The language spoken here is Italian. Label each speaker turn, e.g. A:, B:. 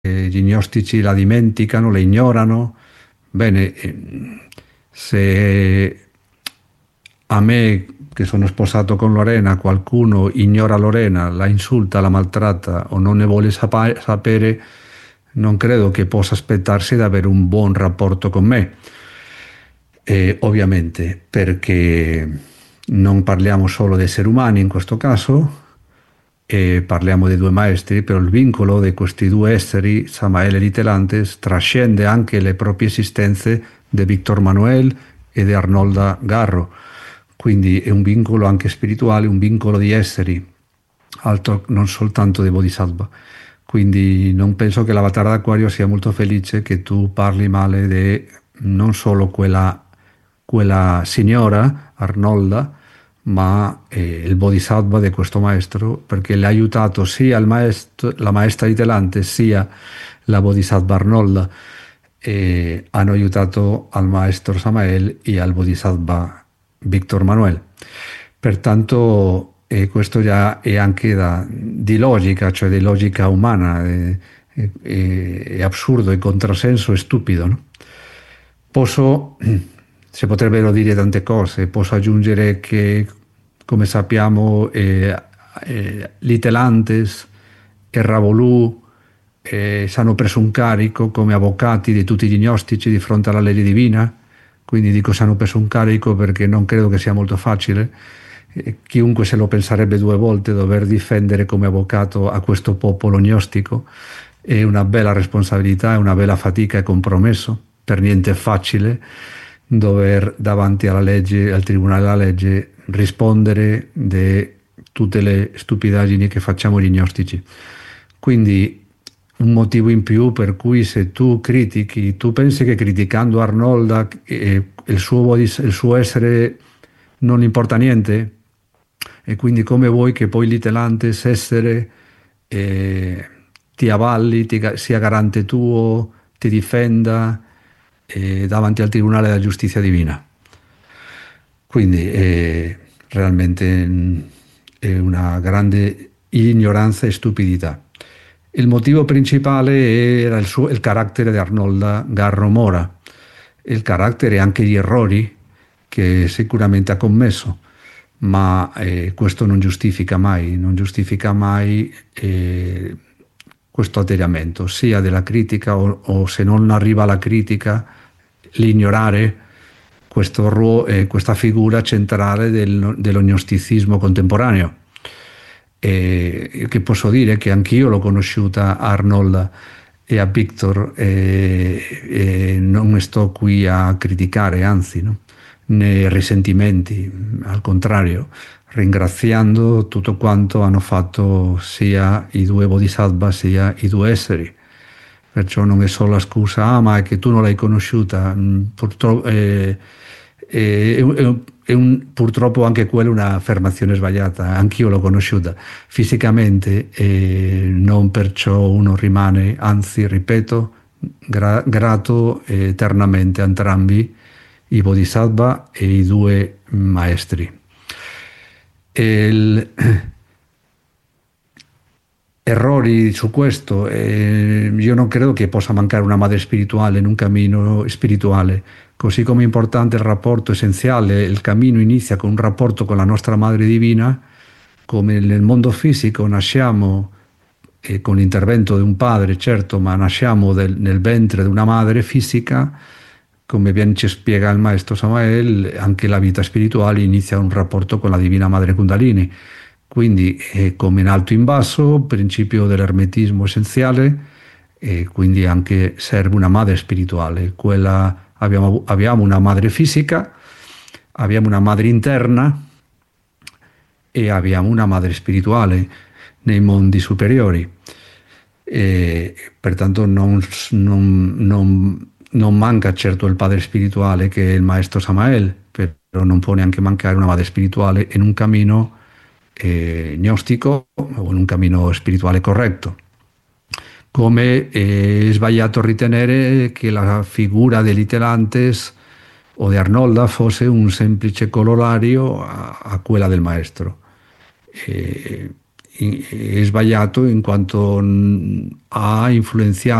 A: gli gnostici la dimenticano, la ignorano. Bene, se a me, che sono sposato con Lorena, qualcuno ignora Lorena, la insulta, la maltratta o non ne vuole sapere, non credo che possa aspettarsi di avere un buon rapporto con me. E ovviamente perché non parliamo solo di esseri umani in questo caso, e parliamo di due maestri, però il vincolo di questi due esseri, Samael e Litelantes, trascende anche le proprie esistenze di Víctor Manuel e di Arnolda Garro. Quindi è un vincolo anche spirituale, un vincolo di esseri, altro non soltanto di Bodhisattva. Quindi non penso che l'avatar d'Acquario sia molto felice che tu parli male di non solo quella signora Arnolda, ma il Bodhisattva di questo maestro, perché le ha aiutato sia la maestra Itelante sia la Bodhisattva Arnolda, e hanno aiutato al maestro Samael e al Bodhisattva Víctor Manuel. Pertanto questo già è anche di logica, cioè di logica umana, è assurdo, è controsenso, è stupido, no? Posso, si potrebbero dire tante cose, posso aggiungere che, come sappiamo, Litelantes e Ravolù si hanno preso un carico come avvocati di tutti gli gnostici di fronte alla legge divina, quindi dico si hanno preso un carico perché non credo che sia molto facile. Chiunque se lo penserebbe due volte dover difendere come avvocato a questo popolo gnostico è una bella responsabilità, è una bella fatica e compromesso, per niente facile dover davanti alla legge, al tribunale della legge, rispondere di tutte le stupidaggini che facciamo gli gnostici. Quindi un motivo in più per cui se tu critichi, tu pensi che criticando Arnolda il suo essere non importa niente? E quindi come vuoi che poi Litelantes essere eh, ti avalli, sia garante tuo, ti difenda davanti al Tribunale della Giustizia Divina? Quindi realmente è una grande ignoranza e stupidità. Il motivo principale era il carattere di Arnolda Garro Mora, il carattere e anche gli errori che sicuramente ha commesso, ma questo non giustifica mai questo atteggiamento, sia della critica o se non arriva alla critica, l'ignorare questa figura centrale dello gnosticismo contemporaneo. Che posso dire che anch'io l'ho conosciuta a Arnold e a Victor e non sto qui a criticare, anzi, no? Né risentimenti, al contrario, ringraziando tutto quanto hanno fatto sia i due bodhisattva sia i due esseri. Perciò non è solo la scusa, ma è che tu non l'hai conosciuta. Purtroppo, purtroppo anche quella è un'affermazione sbagliata, anch'io l'ho conosciuta fisicamente e non perciò uno rimane, anzi, ripeto, grato eternamente a entrambi i bodhisattva e i due maestri. Il, errori su questo, io non credo che possa mancare una madre spirituale in un cammino spirituale, così come è importante il rapporto essenziale, il cammino inizia con un rapporto con la nostra madre divina, come nel mondo fisico nasciamo con l'intervento di un padre, certo, ma nasciamo nel ventre di una madre fisica, come ben ci spiega il maestro Samael, anche la vita spirituale inizia un rapporto con la divina madre Kundalini. Quindi, come in alto in basso, principio dell'ermetismo essenziale, e quindi anche serve una madre spirituale. Abbiamo una madre fisica, abbiamo una madre interna e abbiamo una madre spirituale nei mondi superiori. E pertanto non manca certo il padre spirituale che è il maestro Samael, però non può neanche mancare una madre spirituale in un cammino gnostico o in un cammino spirituale corretto. Come è sbagliato ritenere che la figura di Litelantes o di Arnolda fosse un semplice corollario a quella del maestro. è sbagliato in quanto ha influenzato